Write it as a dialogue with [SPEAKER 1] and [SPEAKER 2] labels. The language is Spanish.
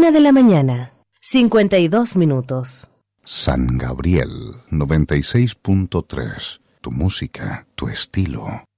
[SPEAKER 1] 1:00 a.m, 52 minutos.
[SPEAKER 2] San Gabriel 96.3. Tu música, tu estilo.